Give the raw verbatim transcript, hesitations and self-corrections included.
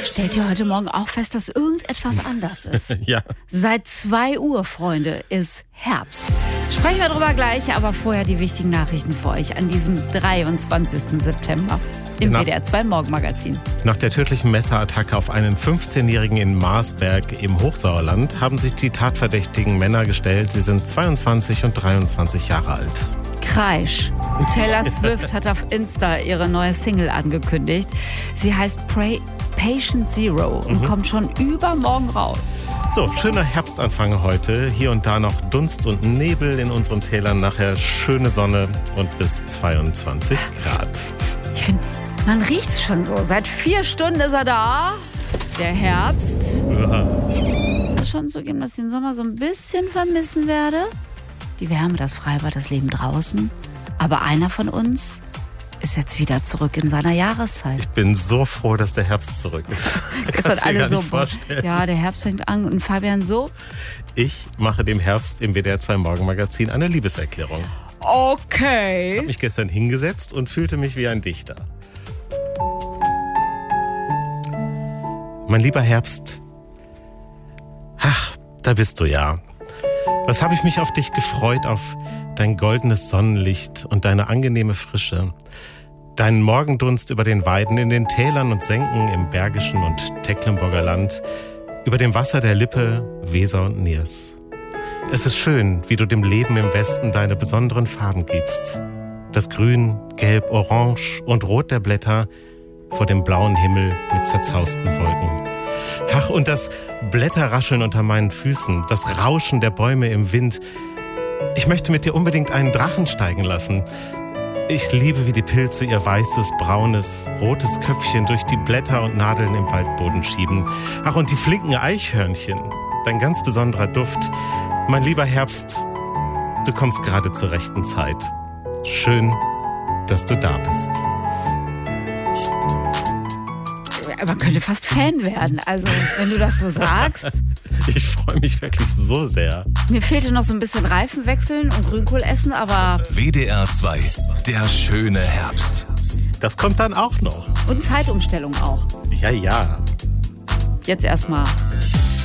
Stellt ihr heute Morgen auch fest, dass irgendetwas anders ist? Ja. Seit zwei Uhr, Freunde, ist Herbst. Sprechen wir darüber gleich, aber vorher die wichtigen Nachrichten für euch an diesem dreiundzwanzigsten September im Nach- W D R zwei Morgenmagazin. Nach der tödlichen Messerattacke auf einen fünfzehnjährigen in Marsberg im Hochsauerland haben sich die tatverdächtigen Männer gestellt. Sie sind zweiundzwanzig und dreiundzwanzig Jahre alt. Kreisch. Taylor Swift hat auf Insta ihre neue Single angekündigt. Sie heißt Pray Patient Zero und mhm. kommt schon übermorgen raus. So, schöner Herbstanfang heute. Hier und da noch Dunst und Nebel in unseren Tälern. Nachher schöne Sonne und bis zweiundzwanzig Grad. Ich finde, man riecht's schon so. Seit vier Stunden ist er da. Der Herbst. Ja. Ich muss schon zugeben, dass ich den Sommer so ein bisschen vermissen werde. Die Wärme, das Freibad, das Leben draußen. Aber einer von uns ist jetzt wieder zurück in seiner Jahreszeit. Ich bin so froh, dass der Herbst zurück ist. Ist Kannst alle dir gar so, nicht vorstellen. Ja, der Herbst fängt an. Und Fabian so? Ich mache dem Herbst im W D R zwei Morgenmagazin eine Liebeserklärung. Okay. Ich habe mich gestern hingesetzt und fühlte mich wie ein Dichter. Mein lieber Herbst, ach, da bist du ja. Was habe ich mich auf dich gefreut, auf dein goldenes Sonnenlicht und deine angenehme Frische. Deinen Morgendunst über den Weiden in den Tälern und Senken im Bergischen und Tecklenburger Land, über dem Wasser der Lippe, Weser und Niers. Es ist schön, wie du dem Leben im Westen deine besonderen Farben gibst. Das Grün, Gelb, Orange und Rot der Blätter vor dem blauen Himmel mit zerzausten Wolken. Ach, und das Blätterrascheln unter meinen Füßen, das Rauschen der Bäume im Wind. Ich möchte mit dir unbedingt einen Drachen steigen lassen. Ich liebe, wie die Pilze ihr weißes, braunes, rotes Köpfchen durch die Blätter und Nadeln im Waldboden schieben. Ach, und die flinken Eichhörnchen, dein ganz besonderer Duft. Mein lieber Herbst, du kommst gerade zur rechten Zeit. Schön, dass du da bist. Man könnte fast Fan werden, also wenn du das so sagst. Ich freue mich wirklich so sehr. Mir fehlte noch so ein bisschen Reifen wechseln und Grünkohl essen, aber... W D R zwei, der schöne Herbst. Das kommt dann auch noch. Und Zeitumstellung auch. Ja, ja. Jetzt erstmal